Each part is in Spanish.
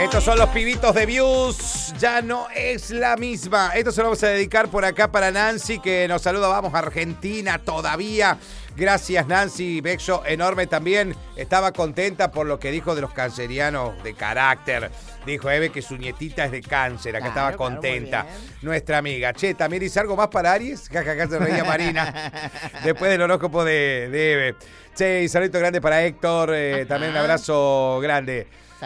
Estos son los pibitos de Views. Ya no es la misma. Esto se lo vamos a dedicar por acá para Nancy, que nos saluda. Vamos a Argentina todavía. Gracias, Nancy. Beso enorme también. Estaba contenta por lo que dijo de los cancerianos de carácter. Dijo Eve que su nietita es de cáncer. Acá estaba contenta. Nuestra amiga. Che, ¿también dice algo más para Aries? Acá se reía Marina. Después del horóscopo de Eve. Che, y saludito grande para Héctor. También un abrazo grande.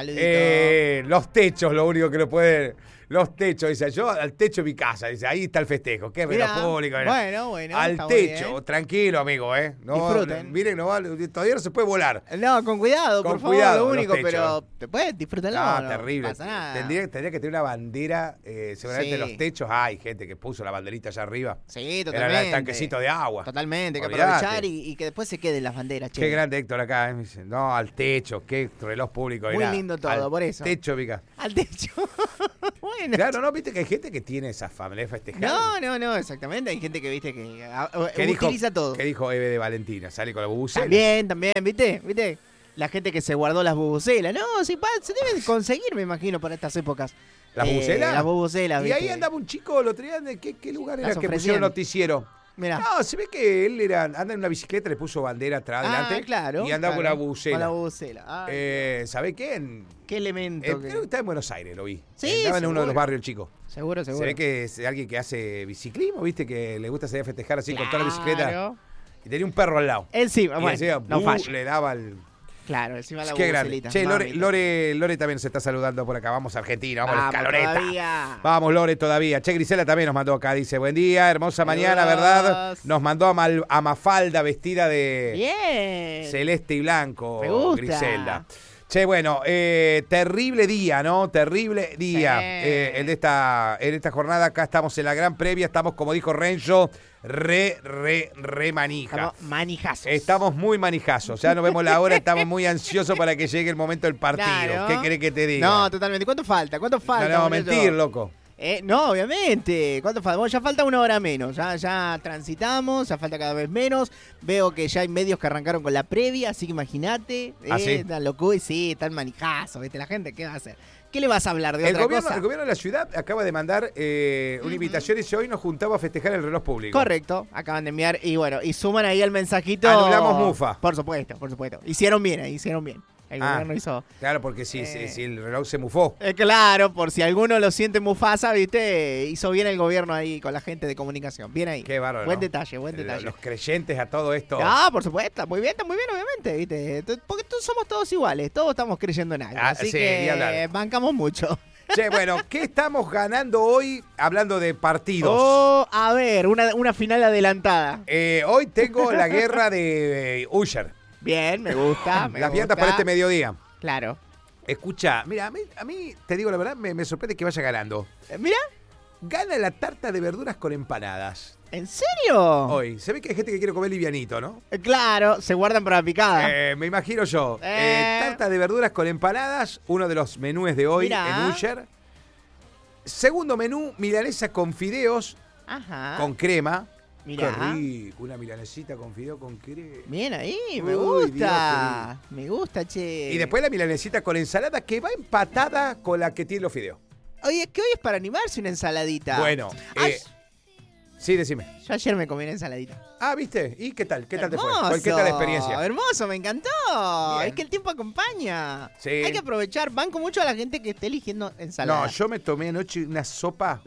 Los techos, lo único que lo puede... Los techos, dice, yo al techo de mi casa, dice, ahí está el festejo. Qué reloj público. Bueno. Al techo, tranquilo, amigo, No, disfruten. Miren, todavía no se puede volar. No, con cuidado, por favor, lo único, pero después disfrútenlo. No, terrible. Pasa nada. Tendría que tener una bandera, seguramente en los techos hay gente que puso la banderita allá arriba. Sí, totalmente. Era el tanquecito de agua. Totalmente, hay que aprovechar y que después se queden las banderas, che. Qué grande Héctor acá, Me dice, no, al techo, qué reloj público. Muy lindo todo, por eso. Al techo, Mica. Al techo. Bueno. Claro, no, viste que hay gente que tiene esa familia festejada. No, exactamente. Hay gente que, viste, que utiliza todo. ¿Qué dijo Eve de Valentina? ¿Sale con la bubucela? También, ¿viste? La gente que se guardó las bubucelas. No, se deben conseguir, me imagino, para estas épocas. ¿Las bubucelas? Las bubucelas, ¿viste? Y ahí andaba un chico el otro día, ¿de qué lugar era que pusieron noticiero? Mirá. No, se ve que él anda en una bicicleta, le puso bandera atrás adelante. Claro. Y andaba con la bubucela. Con la bubucela. ¿Sabe qué? ¿Qué elemento? Creo que está en Buenos Aires, lo vi. Sí, estaba en seguro. uno de los barrios, el chico. Seguro. Se ve que es alguien que hace biciclismo, ¿viste? Que le gusta salir a festejar así con toda la bicicleta. Y tenía un perro al lado. Encima, bueno, decía, no falla. Le daba el... Claro, encima de la Qué grande. bubucelita. Che, Lore también se está saludando por acá. Vamos a Argentina, vamos a la escaloneta. Todavía. Vamos, Lore, todavía. Che, Grisela también nos mandó acá. Dice, buen día, hermosa mañana, ¿verdad? Nos mandó a Mafalda vestida de celeste y blanco. Me gusta. Griselda. Che, bueno, terrible día, ¿no? Terrible día. Sí. En esta jornada acá estamos en la gran previa. Estamos, como dijo Renzo, re manija. Estamos manijazos. Estamos muy manijazos. Ya no vemos la hora, estamos muy ansiosos para que llegue el momento del partido. Claro. ¿Qué querés que te diga? No, totalmente. ¿Cuánto falta? No, mentir, loco. No, obviamente. ¿Cuánto falta? Bueno, ya falta una hora menos. Ya transitamos, ya falta cada vez menos. Veo que ya hay medios que arrancaron con la previa, así que imagínate. ¿Sí? Tan locura, sí, tan manijazos, ¿viste? La gente, ¿qué va a hacer? ¿Qué le vas a hablar de otra cosa? El gobierno de la ciudad acaba de mandar una invitación y dice, hoy nos juntamos a festejar el reloj público. Correcto, acaban de enviar y bueno, y suman ahí el mensajito. Anulamos Mufa. Por supuesto. Hicieron bien. El gobierno hizo... Claro, porque si el reloj se mufó. Claro, por si alguno lo siente Mufasa, ¿viste? Hizo bien el gobierno ahí con la gente de comunicación. Bien ahí. Qué bárbaro. Buen detalle. Los creyentes a todo esto. Ah, por supuesto. Muy bien, obviamente, ¿viste? Porque somos todos iguales. Todos estamos creyendo en algo. Así que bancamos mucho. Che, bueno, ¿qué estamos ganando hoy hablando de partidos? A ver, una final adelantada. Hoy tengo la guerra de Usher. Bien, me gusta. Las viandas para este mediodía. Claro. Escucha, mira, a mí te digo la verdad, me sorprende que vaya ganando. Mira. Gana la tarta de verduras con empanadas. ¿En serio? Hoy. Se ve que hay gente que quiere comer livianito, ¿no? Claro, se guardan para la picada. Me imagino yo. Tarta de verduras con empanadas, uno de los menús de hoy en Usher. Segundo menú, milanesa con fideos con crema. Mirá. Qué rico, una milanesita con fideo con crema. Bien ahí, me gusta. Me gusta, che. Y después la milanesita con ensalada que va empatada con la que tiene los fideos. Oye, es que hoy es para animarse una ensaladita. Bueno, sí, decime. Yo ayer me comí una ensaladita. Ah, ¿viste? ¿Y qué tal? ¿Qué tal te Hermoso. fue? ¿Qué tal la experiencia? Hermoso, me encantó. Bien. Es que el tiempo acompaña. Sí. Hay que aprovechar. Banco mucho a la gente que esté eligiendo ensalada. No, yo me tomé anoche una sopa...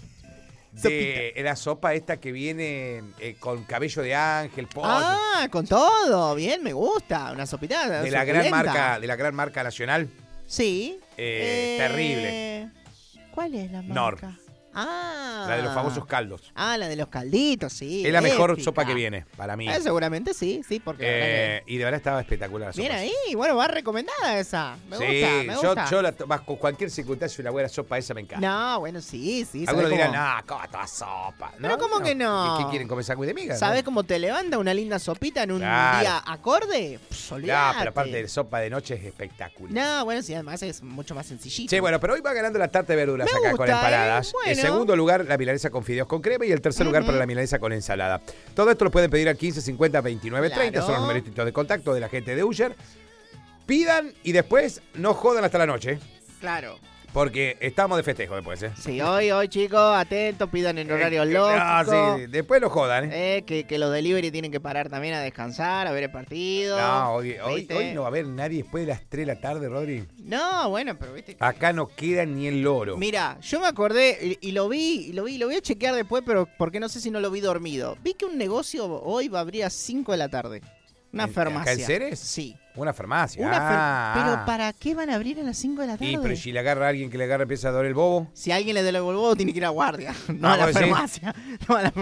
la sopa esta que viene con cabello de ángel, pollo. Ah, con todo. Bien, me gusta. Una sopita de la gran marca nacional. Sí. Terrible. ¿Cuál es la marca? Nor. Ah. La de los famosos caldos. Ah, la de los calditos, sí. Es la mejor sopa que viene, para mí. Seguramente sí, porque... y de verdad estaba espectacular la sopa. Bien ahí, bueno, va recomendada esa. Me gusta. Yo bajo cualquier circunstancia una buena sopa esa me encanta. No, bueno, sí. Algunos dirán, ¿cómo toda sopa? Pero ¿cómo que no? ¿Qué quieren comer sándwich de miga? ¿Sabés cómo te levanta una linda sopita en un día acorde? No, pero aparte de sopa de noche es espectacular. No, bueno, sí, además es mucho más sencillito. Sí, bueno, pero hoy va ganando la tarta de verduras acá con empanadas. Bueno. En segundo lugar, la milanesa con fideos con crema y el tercer lugar para la milanesa con ensalada. Todo esto lo pueden pedir al 1550 2930, Claro. son los numeritos de contacto de la gente de Usher. Pidan y después no jodan hasta la noche. Claro. Porque estamos de festejo después, ¿eh? Sí, hoy, chicos, atentos, pidan en horario lógico. No, sí, después lo jodan, ¿eh? Que los delivery tienen que parar también a descansar, a ver el partido. No, hoy ¿viste? no va a haber nadie después de las 3 de la tarde, Rodri. No, bueno, pero viste. Acá no queda ni el loro. Mira, yo me acordé y lo voy a chequear después, pero porque no sé si no lo vi dormido. Vi que un negocio hoy va a abrir a 5 de la tarde. Una farmacia. ¿Acá en Ceres? Sí. Una farmacia. Pero ¿para qué van a abrir a las 5 de la tarde? Y pero si le agarra a alguien que le agarra empieza a doler el bobo. Si alguien le duele el bobo, tiene que ir a guardia, no a la farmacia. No a la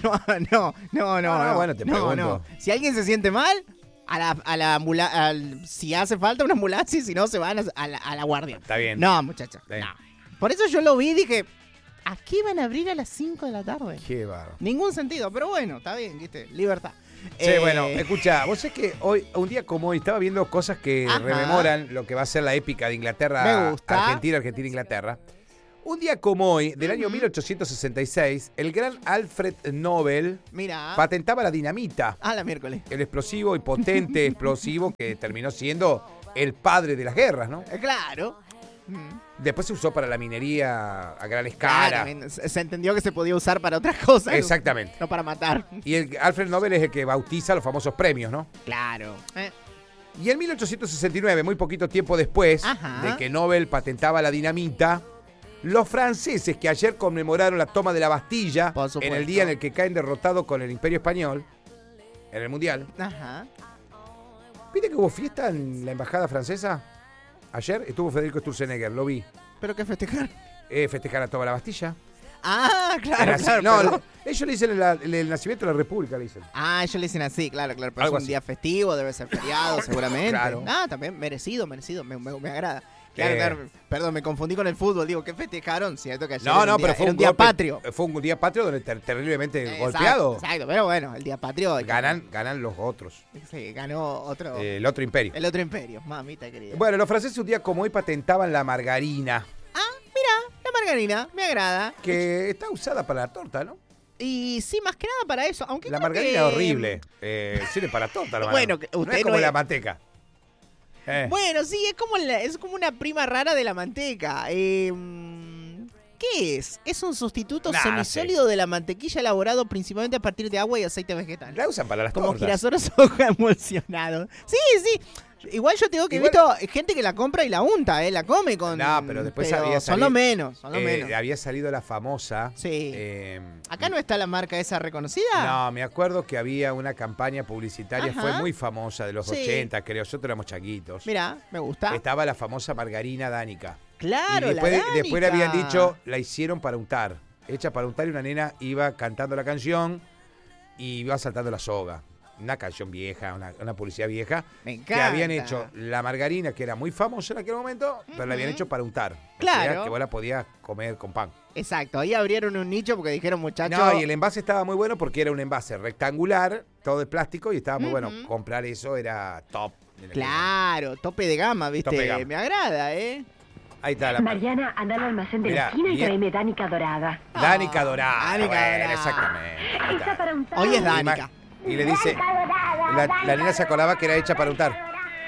no. Bueno, te pregunto. No. Si alguien se siente mal, a la ambulancia, si hace falta una ambulancia, si no, se van a la guardia. Está bien. No, muchacha. No. Por eso yo lo vi y dije, ¿a qué van a abrir a las 5 de la tarde? Qué bárbaro. Ningún sentido, pero bueno, está bien, ¿viste? Libertad. Sí, bueno, escucha, vos sabés que hoy, un día como hoy, estaba viendo cosas que rememoran lo que va a ser la épica de Inglaterra, Me gusta. Argentina-Inglaterra. Un día como hoy, del año 1866, el gran Alfred Nobel patentaba la dinamita. La miércoles. El explosivo y potente explosivo que terminó siendo el padre de las guerras, ¿no? Claro. Después se usó para la minería a gran escala. Claro, se entendió que se podía usar para otras cosas. Exactamente. No para matar. Y el Alfred Nobel es el que bautiza los famosos premios, ¿no? Claro. Y en 1869, muy poquito tiempo después de que Nobel patentaba la dinamita, los franceses que ayer conmemoraron la toma de la Bastilla, en el día en el que caen derrotados con el Imperio Español, en el Mundial. ¿Viste que hubo fiesta en la embajada francesa? Ayer estuvo Federico Sturzenegger, lo vi. ¿Pero qué festejar? Festejar la toma de la Bastilla. Claro. No, ellos le dicen el nacimiento de la República, le dicen. Ellos le dicen así, claro. Pero es un día festivo, debe ser feriado, seguramente. Claro. También merecido, me agrada. Claro. Perdón, me confundí con el fútbol. Digo, ¿qué festejaron? Cierto que ayer pero fue un día patrio. Fue un día patrio donde terriblemente golpeado. Exacto, pero bueno, el día patrio. Ganan los otros. Sí, ganó otro. El otro imperio. El otro imperio, mamita querida. Bueno, los franceses un día como hoy patentaban la margarina. Mira, la margarina, me agrada. Que está usada para la torta, ¿no? Y sí, más que nada para eso. Aunque la margarina es horrible. Sirve para torta la margarina. Bueno, usted no es como la manteca. Bueno, sí, es como una prima rara de la manteca. ¿Qué es? Es un sustituto semisólido de la mantequilla elaborado principalmente a partir de agua y aceite vegetal. La usan para las tortas. Como girasol o soja emulsionado. Sí. Igual yo te digo que he visto gente que la compra y la unta, la come con... No, pero después había salido... Son lo menos. Había salido la famosa... Sí. ¿Acá no está la marca esa reconocida? No, me acuerdo que había una campaña publicitaria, fue muy famosa, de los 80, creo. Nosotros éramos chaquitos. Mirá, me gusta. Estaba la famosa margarina Dánica. Claro, y después le habían dicho, la hicieron para untar. Hecha para untar y una nena iba cantando la canción y iba saltando la soga. Una canción vieja, una publicidad vieja. Me encanta. Que habían hecho la margarina, que era muy famosa en aquel momento, pero la habían hecho para untar. Claro. O sea, que vos la podías comer con pan. Exacto, ahí abrieron un nicho porque dijeron, muchachos... No, y el envase estaba muy bueno porque era un envase rectangular, todo de plástico, y estaba muy bueno. Comprar eso era top. Claro, tope de gama, ¿viste? Tope de gama. Me agrada, Ahí está la... Mariana, anda al almacén de la esquina y tráeme Dánica dorada. Dánica dorada. Dánica dorada. Exactamente. Está para untar. Hoy es Dánica. Y le dice, la nena se acordaba que era hecha para untar.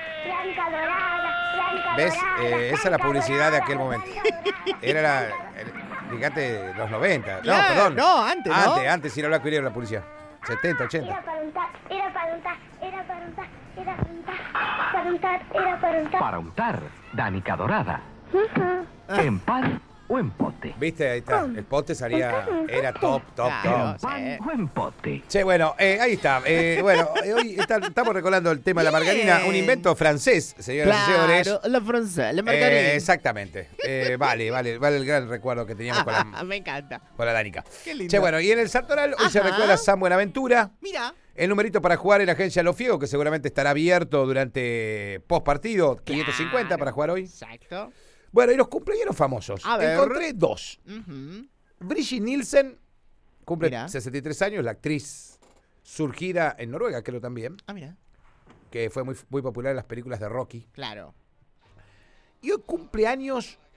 ¿Ves? Esa es la publicidad de aquel momento. Era fíjate, los 90. Claro, No, perdón. no, antes, ¿no? Antes era blanco y negro la publicidad. 70, 80. Era para untar, era para untar, era para untar, era para untar, para untar, era para untar. Para untar, Dánica dorada. ¿En pan o en pote? ¿Viste? Ahí está. El pote salía, era top. Claro, ¿En pan o en pote? Che, bueno, ahí está. Hoy estamos recordando el tema de la margarina, un invento francés, señoras y señores. Claro, la francesa, la margarina. Exactamente. Vale el gran recuerdo que teníamos con la... Me encanta. Con la Dánica. Qué lindo. Che, bueno, y en el Santoral hoy se recuerda a San Buenaventura. Mira. El numerito para jugar en la agencia Lo Fiego, que seguramente estará abierto durante post partido, 550 para jugar hoy. Exacto. Bueno, y los cumpleaños famosos. A ver. Encontré dos. Brigitte Nielsen cumple 63 años, la actriz surgida en Noruega, creo también. Mira. Que fue muy popular en las películas de Rocky. Claro. Y hoy cumpleaños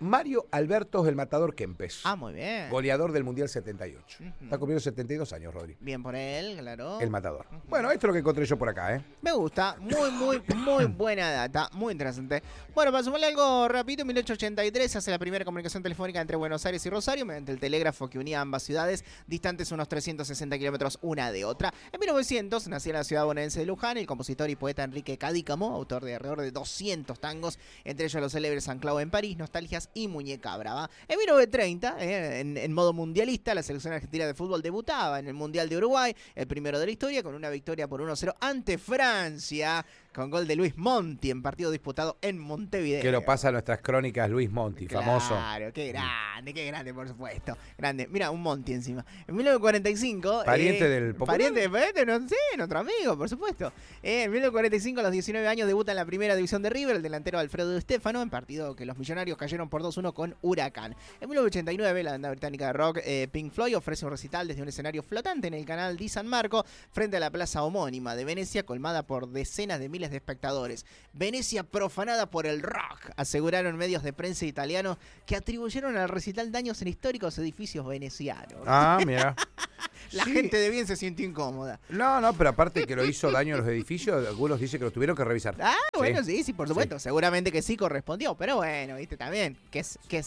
Mario Alberto el Matador Kempes. Muy bien. Goleador del Mundial 78. Está cumpliendo 72 años, Rodri. Bien por él, claro. El Matador. Bueno, esto es lo que encontré yo por acá, ¿eh? Me gusta. Muy buena data. Muy interesante. Bueno, para sumarle algo rapidito, en 1883 se hace la primera comunicación telefónica entre Buenos Aires y Rosario mediante el telégrafo que unía ambas ciudades, distantes unos 360 kilómetros una de otra. En 1900 nació en la ciudad bonaerense de Luján el compositor y poeta Enrique Cadícamo, autor de alrededor de 200 tangos, entre ellos los célebres San Clau en París, Nostalgias y Muñeca Brava. En 1930, en modo mundialista, la selección argentina de fútbol debutaba en el Mundial de Uruguay, el primero de la historia, con una victoria por 1-0 ante Francia, con gol de Luis Monti en partido disputado en Montevideo. Que lo pasa a nuestras crónicas Luis Monti, famoso. Claro, qué grande, por supuesto. Grande. Mira, un Monti encima. En 1945... Pariente del Popular. Pariente, no sé, nuestro amigo, por supuesto. En 1945, a los 19 años, debuta en la primera división de River el delantero Alfredo Di Stéfano, en partido que los millonarios cayeron por 2-1 con Huracán. En 1989, la banda británica de rock Pink Floyd ofrece un recital desde un escenario flotante en el canal di San Marco, frente a la plaza homónima de Venecia, colmada por decenas de miles de espectadores. Venecia profanada por el rock, aseguraron medios de prensa italianos que atribuyeron al recital daños en históricos edificios venecianos. Mira. La gente de bien se siente incómoda. No, pero aparte que lo hizo daño a los edificios, algunos dicen que los tuvieron que revisar. Bueno, sí, por supuesto. Sí. Seguramente que sí correspondió, pero bueno, viste, también, qué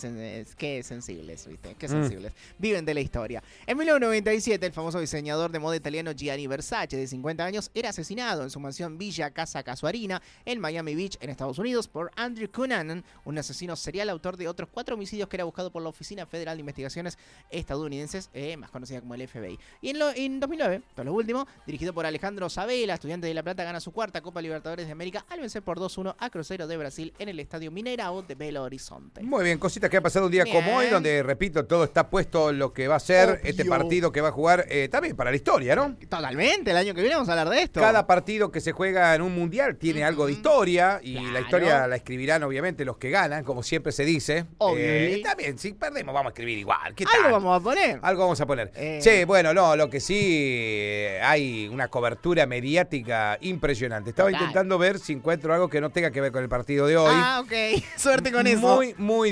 sensibles, viste, qué sensibles. Viven de la historia. En 1997, el famoso diseñador de moda italiano Gianni Versace, de 50 años, era asesinado en su mansión Villa Casa Casuarina, en Miami Beach, en Estados Unidos, por Andrew Cunanan, un asesino serial autor de otros 4 homicidios que era buscado por la Oficina Federal de Investigaciones estadounidenses, más conocida como el FBI. Y en 2009, por lo último, dirigido por Alejandro Sabela, Estudiantes de La Plata gana su cuarta Copa Libertadores de América al vencer por 2-1 a Cruzeiro de Brasil en el Estadio Mineirao de Belo Horizonte. Muy bien, cositas que ha pasado un día como hoy, donde, repito, todo está puesto en lo que va a ser este partido que va a jugar también para la historia, ¿no? Totalmente, el año que viene vamos a hablar de esto. Cada partido que se juega en un mundial tiene algo de historia, y la historia la escribirán obviamente los que ganan, como siempre se dice. También, si perdemos vamos a escribir igual. ¿Qué tal? Algo vamos a poner. Algo vamos a poner. Che, bueno, no, lo que sí hay una cobertura mediática impresionante. Estaba intentando ver si encuentro algo que no tenga que ver con el partido de hoy. Ok. Suerte con eso. Muy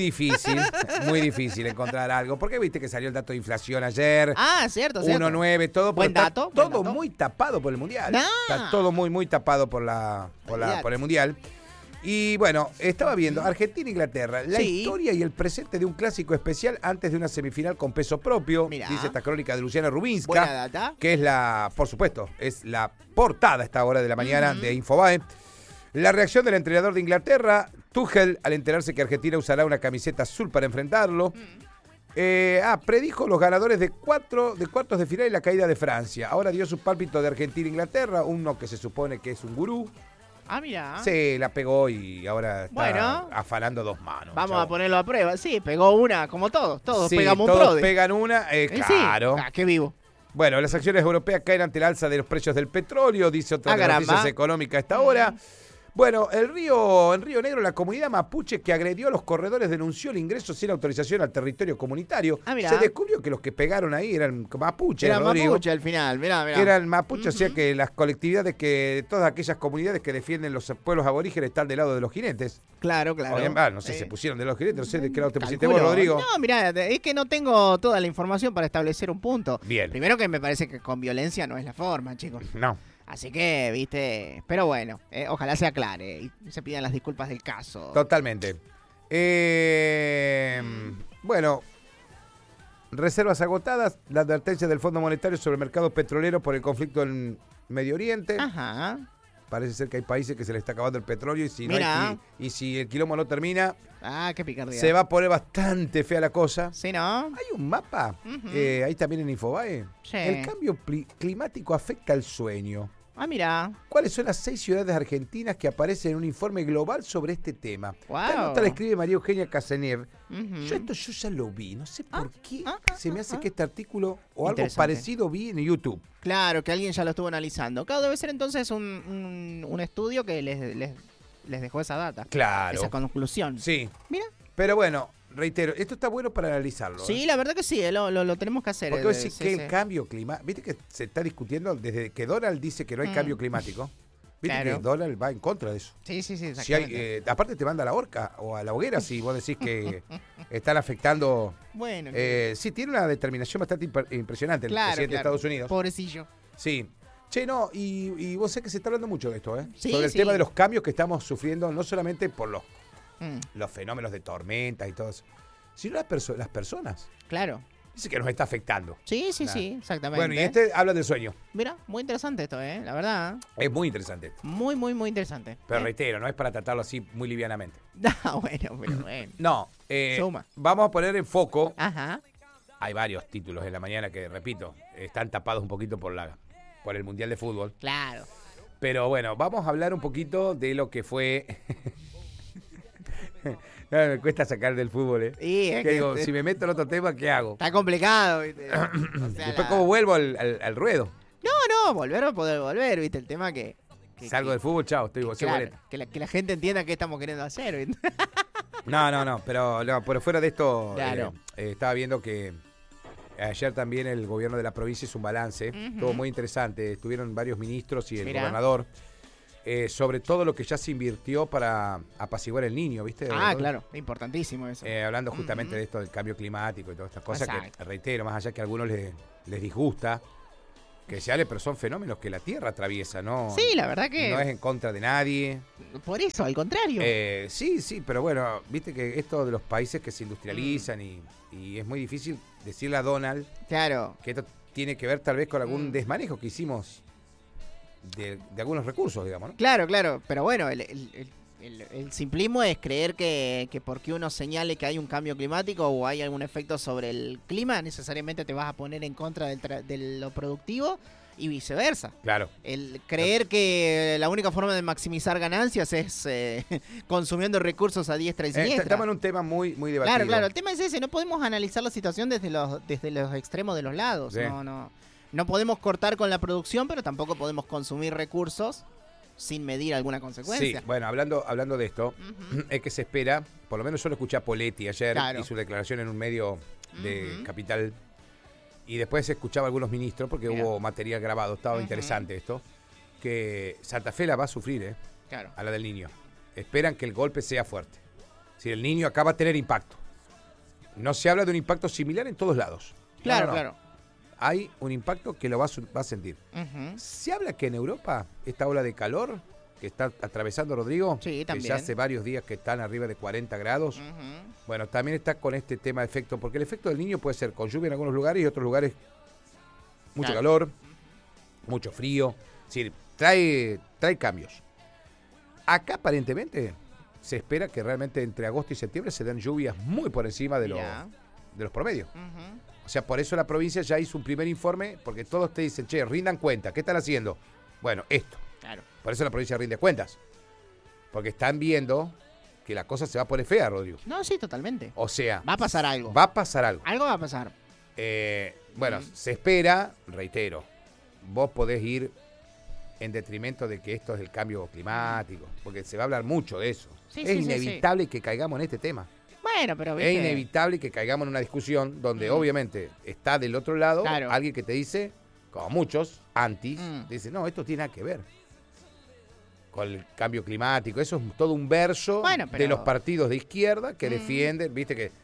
difícil encontrar algo. Porque viste que salió el dato de inflación ayer. Cierto. 1.9, todo. Buen dato. Todo muy tapado por el Mundial. Está todo muy tapado por el Mundial. Y bueno, estaba viendo Argentina-Inglaterra, la historia y el presente de un clásico especial antes de una semifinal con peso propio. Mirá. Dice esta crónica de Luciana Rubinska, que es por supuesto, es la portada a esta hora de la mañana de Infobae. La reacción del entrenador de Inglaterra, Tuchel, al enterarse que Argentina usará una camiseta azul para enfrentarlo. Predijo los ganadores de cuartos de final y la caída de Francia. Ahora dio su pálpito de Argentina-Inglaterra, uno que se supone que es un gurú. Mira. Sí, la pegó y ahora está afanando 2 manos. Vamos a ponerlo a prueba. Sí, pegó una, como todos. Todos sí, pegamos todos un prode. Pegan una, claro. Sí. Qué vivo. Bueno, las acciones europeas caen ante el alza de los precios del petróleo, dice otra de las noticias económicas a esta hora. Bueno, en Río Negro, la comunidad mapuche que agredió a los corredores denunció el ingreso sin autorización al territorio comunitario. Se descubrió que los que pegaron ahí eran mapuche. Eran mapuche al final, mirá. Eran mapuche, o sea que las colectividades todas aquellas comunidades que defienden los pueblos aborígenes están del lado de los jinetes. Claro. No sé, se pusieron de los jinetes, no sé de qué lado te pusiste vos, Rodrigo. No, mirá, es que no tengo toda la información para establecer un punto. Bien. Primero que me parece que con violencia no es la forma, chicos. No. Así que, viste, pero bueno, ojalá se aclare y se pidan las disculpas del caso. Totalmente. Bueno, reservas agotadas, la advertencia del Fondo Monetario sobre el mercado petrolero por el conflicto en Medio Oriente. Ajá. Parece ser que hay países que se les está acabando el petróleo y si el quilombo no termina, qué picardía. Se va a poner bastante fea la cosa. Sí, ¿no? Hay un mapa, ahí también en Infobae. Sí. El cambio climático afecta el sueño. Mira. ¿Cuáles son las 6 ciudades argentinas que aparecen en un informe global sobre este tema? Wow. Esta nota la escribe María Eugenia Casenev. Yo ya lo vi, no sé por qué se me hace que este artículo o algo parecido vi en YouTube. Claro, que alguien ya lo estuvo analizando. Claro, debe ser entonces un estudio que les dejó esa data. Claro. Esa conclusión. Sí. Mira. Pero bueno, reitero, esto está bueno para analizarlo. Sí, la verdad que sí, lo tenemos que hacer. Porque decís que el cambio climático, viste que se está discutiendo desde que Donald dice que no hay cambio climático. Viste que el dólar va en contra de eso. Sí, exactamente. Si hay, aparte te manda a la horca o a la hoguera si vos decís que están afectando. Bueno. Sí, tiene una determinación bastante impresionante el presidente de Estados Unidos. Pobrecillo. Sí. Che, no, y vos sabés que se está hablando mucho de esto, ¿eh? Sí, sobre el tema de los cambios que estamos sufriendo, no solamente por los fenómenos de tormentas y todo eso, sino las personas. Claro. Dice que nos está afectando. Sí, exactamente. Bueno, y habla del sueño. Mira, muy interesante esto, la verdad. Es muy interesante esto. Muy interesante. Pero reitero, no es para tratarlo así muy livianamente. Bueno. No, vamos a poner en foco. Ajá. Hay varios títulos en la mañana que, repito, están tapados un poquito por el Mundial de Fútbol. Claro. Pero bueno, vamos a hablar un poquito de lo que fue... No, me cuesta sacar del fútbol, ¿eh? Sí, es que digo, si me meto en otro tema, ¿qué hago? Está complicado, ¿viste? Después, ¿cómo vuelvo al ruedo? No, volver a poder volver, ¿viste? El tema que salgo del fútbol, chao, estoy claro, que la gente entienda qué estamos queriendo hacer, ¿viste? No, pero fuera de esto, claro. Estaba viendo que ayer también el gobierno de la provincia hizo un balance, estuvo muy interesante, estuvieron varios ministros y el gobernador. Sobre todo lo que ya se invirtió para apaciguar el niño, ¿viste? Claro, importantísimo eso. Hablando justamente de esto del cambio climático y todas estas cosas. Exacto. Que, reitero, más allá que a algunos les disgusta, que se hable, pero son fenómenos que la Tierra atraviesa, ¿no? Sí, la verdad que... No es en contra de nadie. Por eso, al contrario. Sí, pero bueno, viste que esto de los países que se industrializan y es muy difícil decirle a Donald que esto tiene que ver tal vez con algún desmanejo que hicimos de algunos recursos, digamos, ¿no? Claro, pero bueno, el simplismo es creer que porque uno señale que hay un cambio climático o hay algún efecto sobre el clima, necesariamente te vas a poner en contra de lo productivo y viceversa. Claro. El creer que la única forma de maximizar ganancias es consumiendo recursos a diestra y siniestra. Estamos en un tema muy debatido. Claro, el tema es ese, no podemos analizar la situación desde los extremos de los lados, sí. No podemos cortar con la producción, pero tampoco podemos consumir recursos sin medir alguna consecuencia. Sí, bueno, hablando de esto, es que se espera, por lo menos yo lo escuché a Poletti ayer, y su declaración en un medio de Capital, y después escuchaba a algunos ministros, porque hubo material grabado, estaba interesante esto, que Santa Fe la va a sufrir, a la del Niño. Esperan que el golpe sea fuerte. Si el Niño acaba de tener impacto. No se habla de un impacto similar en todos lados. Claro. Hay un impacto que lo va a sentir. Se habla que en Europa, esta ola de calor que está atravesando Rodrigo, que ya hace varios días que están arriba de 40 grados, bueno, también está con este tema de efecto, porque el efecto del Niño puede ser con lluvia en algunos lugares y otros lugares mucho calor, mucho frío, es decir, trae cambios. Acá aparentemente se espera que realmente entre agosto y septiembre se den lluvias muy por encima de los promedios. O sea, por eso la provincia ya hizo un primer informe, porque todos te dicen, che, rindan cuenta, ¿qué están haciendo? Bueno, esto. Claro. Por eso la provincia rinde cuentas. Porque están viendo que la cosa se va a poner fea, Rodrigo. No, sí, totalmente. O sea... Va a pasar algo. Algo va a pasar. Bueno, se espera, reitero, vos podés ir en detrimento de que esto es el cambio climático, porque se va a hablar mucho de eso. Es inevitable que caigamos en este tema. Bueno, pero ¿viste? Es inevitable que caigamos en una discusión donde obviamente está del otro lado alguien que te dice, como muchos, dice, no, esto tiene nada que ver con el cambio climático. Eso es todo un verso de los partidos de izquierda que defienden, viste que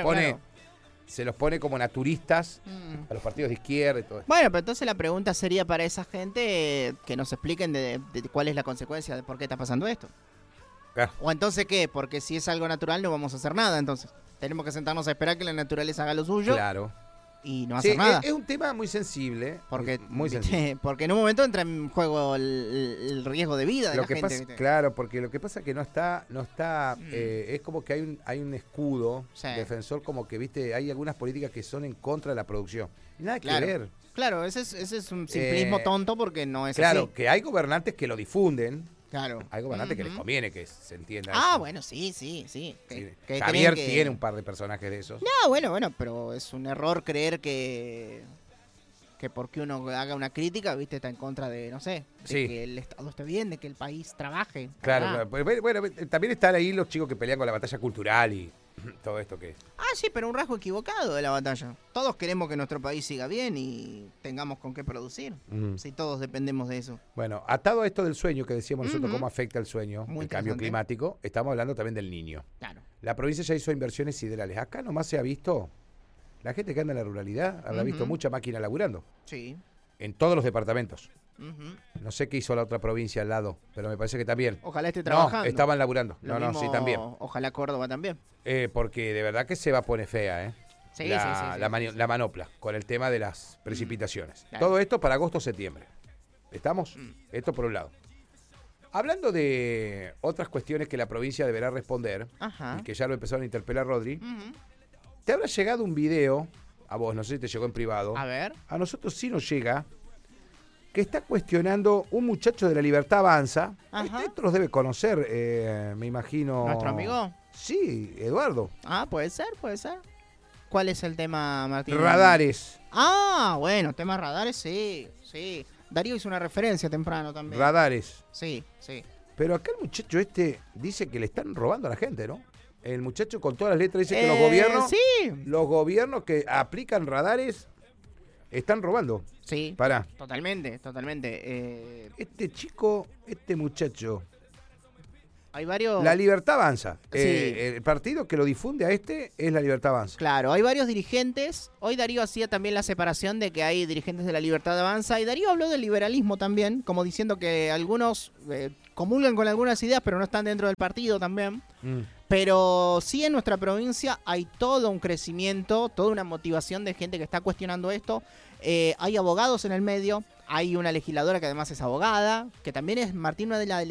se los pone como naturistas a los partidos de izquierda y todo eso. Bueno, pero entonces la pregunta sería para esa gente que nos expliquen de cuál es la consecuencia de por qué está pasando esto. O entonces, ¿qué? Porque si es algo natural no vamos a hacer nada, entonces. Tenemos que sentarnos a esperar que la naturaleza haga lo suyo. Claro. Y no hacer nada. Es un tema muy sensible. Porque en un momento entra en juego el riesgo de vida de la gente. Claro, porque lo que pasa es que no está es como que hay un escudo defensor, como que, viste, hay algunas políticas que son en contra de la producción. Nada que ver. Claro, ese es un simplismo tonto porque no es así. Claro, que hay gobernantes que lo difunden. Claro. Hay gobernantes que les conviene que se entienda eso. Bueno, sí. Javier tiene un par de personajes de esos. No, bueno, pero es un error creer que porque uno haga una crítica, viste, está en contra de, no sé, de que el Estado esté bien, de que el país trabaje. Claro. Bueno, también están ahí los chicos que pelean con la batalla cultural y todo esto que es. Sí, pero un rasgo equivocado de la batalla. Todos queremos que nuestro país siga bien y tengamos con qué producir. Si todos dependemos de eso. Bueno, atado a esto del sueño que decíamos nosotros, cómo afecta el sueño, el cambio climático, estamos hablando también del Niño. Claro. La provincia ya hizo inversiones siderales. Acá nomás se ha visto, la gente que anda en la ruralidad, habrá visto mucha máquina laburando. Sí. En todos los departamentos. No sé qué hizo la otra provincia al lado, pero me parece que también. Ojalá esté trabajando. No, estaban laburando. Sí, también. Ojalá Córdoba también. Porque de verdad que se va a poner fea, Sí, la manopla con el tema de las precipitaciones. Claro. Todo esto para agosto-septiembre. ¿Estamos? Esto por un lado. Hablando de otras cuestiones que la provincia deberá responder, y que ya lo empezaron a interpelar Rodri, ¿te habrá llegado un video, a vos, no sé si te llegó en privado? A ver. A nosotros sí nos llega, que está cuestionando un muchacho de La Libertad Avanza. Esto los debe conocer, me imagino. ¿Nuestro amigo? Sí, Eduardo. Puede ser. ¿Cuál es el tema, Martín? Radares. Bueno, tema radares, sí. Darío hizo una referencia temprano también. Radares. Sí. Pero acá el muchacho dice que le están robando a la gente, ¿no? El muchacho con todas las letras dice que los gobiernos que aplican radares están robando. Sí. Pará. Totalmente. Este muchacho. Hay varios. La Libertad Avanza. Sí. El partido que lo difunde a es La Libertad Avanza. Claro, hay varios dirigentes. Hoy Darío hacía también la separación de que hay dirigentes de La Libertad Avanza. Y Darío habló del liberalismo también, como diciendo que algunos comulgan con algunas ideas, pero no están dentro del partido también. Pero sí, en nuestra provincia hay todo un crecimiento, toda una motivación de gente que está cuestionando esto. Hay abogados en el medio, hay una legisladora que además es abogada, que también es Martín, una de las